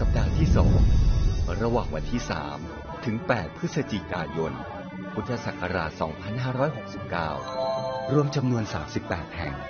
สัปดาห์ที่2ระหว่างวันที่3ถึง8พฤศจิกายนพุทธศักราช2569รวมจำนวน38แห่ง